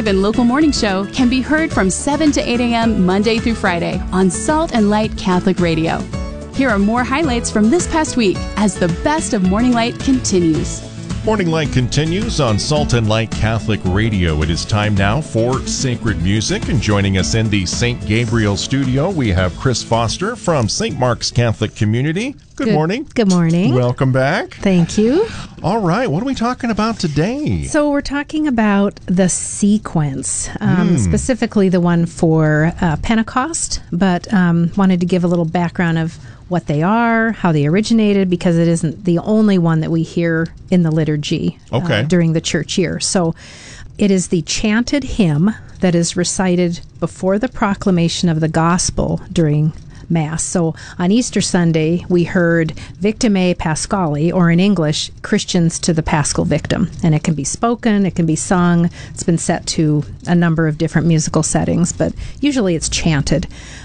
live and local morning show can be heard from 7 to 8 a.m. Monday through Friday on Salt and Light Catholic Radio. Here are more highlights from this past week as the best of Morning Light continues. Morning Light continues on Salt and Light Catholic Radio. It is time now for Sacred Music, and joining us in the St. Gabriel studio, we have Chris Foster from St. Mark's Catholic Community. Good morning. Good morning. Welcome back. Thank you. All right, what are we talking about today? So we're talking about the sequence, specifically the one for Pentecost, but wanted to give a little background of what they are, how they originated, because it isn't the only one that we hear in the liturgy during the church year. So it is the chanted hymn that is recited before the proclamation of the gospel during Mass. So on Easter Sunday, we heard Victimae Paschali, or in English, Christians to the Paschal Victim. And it can be spoken, it can be sung. It's been set to a number of different musical settings, but usually it's chanted.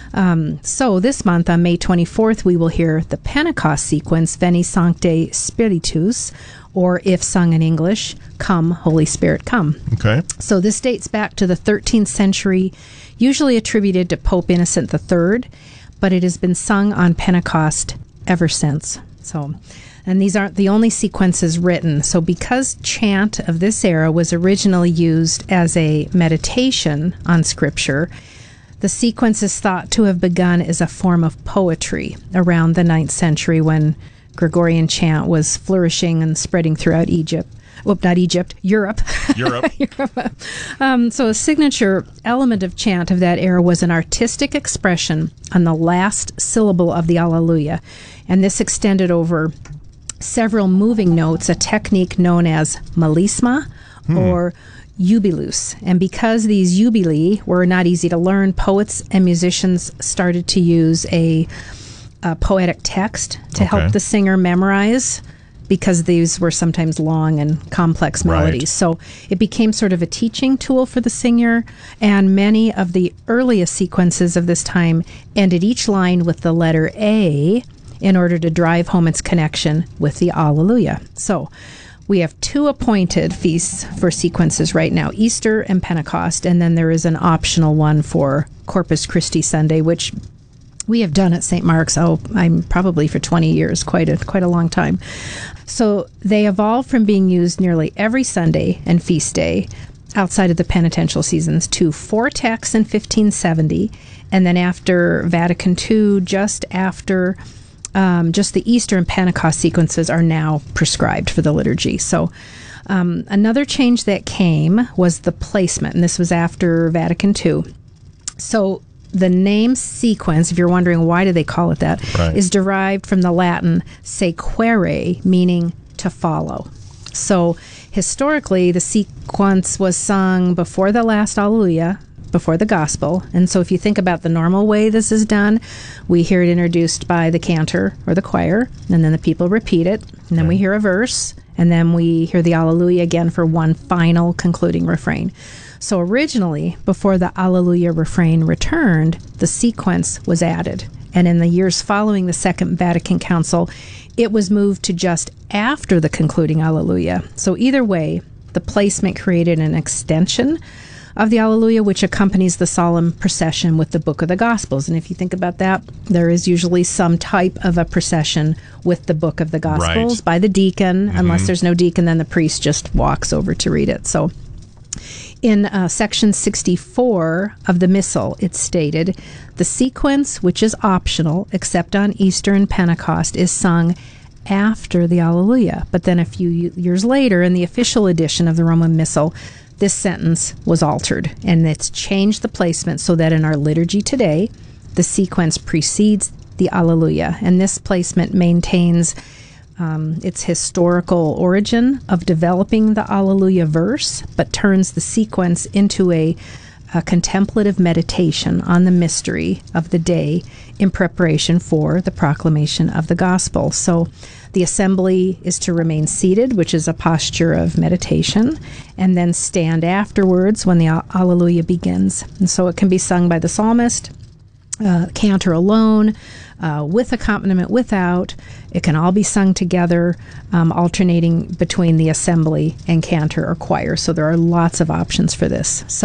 So this month, on May 24th, we will hear the Pentecost sequence, Veni Sancte Spiritus, or if sung in English, Come, Holy Spirit, Come. Okay. So this dates back to the 13th century, usually attributed to Pope Innocent III, but it has been sung on Pentecost ever since. And these aren't the only sequences written. So because chant of this era was originally used as a meditation on Scripture, the sequence is thought to have begun as a form of poetry around the 9th century when Gregorian chant was flourishing and spreading throughout Egypt. Well, not Egypt, Europe. Europe. So a signature element of chant of that era was an artistic expression on the last syllable of the Alleluia. And this extended over several moving notes, a technique known as melisma or jubilus. And because these jubili were not easy to learn, poets and musicians started to use a poetic text to help the singer memorize, because these were sometimes long and complex melodies. Right. So it became sort of a teaching tool for the singer, and many of the earliest sequences of this time ended each line with the letter A in order to drive home its connection with the Alleluia. So we have two appointed feasts for sequences right now, Easter and Pentecost, and then there is an optional one for Corpus Christi Sunday, which we have done at St. Mark's, I'm probably for 20 years, quite a long time. So they evolved from being used nearly every Sunday and feast day outside of the penitential seasons to 4 texts in 1570, and then after Vatican II, just after just the Easter and Pentecost sequences are now prescribed for the liturgy. So another change that came was the placement, and this was after Vatican II. So the name sequence, if you're wondering why do they call it that, is derived from the Latin sequere, meaning to follow. So historically, the sequence was sung before the last Alleluia, before the gospel. And so if you think about the normal way this is done, we hear it introduced by the cantor or the choir, and then the people repeat it, and then we hear a verse, and then we hear the Alleluia again for one final concluding refrain. So originally, before the Alleluia refrain returned, the sequence was added. And in the years following the Second Vatican Council, it was moved to just after the concluding Alleluia. So either way, the placement created an extension of the Alleluia, which accompanies the solemn procession with the Book of the Gospels. And if you think about that, there is usually some type of a procession with the Book of the Gospels by the deacon. Unless there's no deacon, then the priest just walks over to read it. So in section 64 of the Missal, it's stated, the sequence, which is optional, except on Easter and Pentecost, is sung after the Alleluia. But then a few years later, in the official edition of the Roman Missal, this sentence was altered, and it's changed the placement so that in our liturgy today, the sequence precedes the Alleluia. And this placement maintains its historical origin of developing the Alleluia verse, but turns the sequence into a contemplative meditation on the mystery of the day in preparation for the proclamation of the gospel. So the assembly is to remain seated, which is a posture of meditation, and then stand afterwards when the Alleluia begins. And so it can be sung by the psalmist, cantor alone, with accompaniment, without. It can all be sung together, alternating between the assembly and cantor or choir. So there are lots of options for this.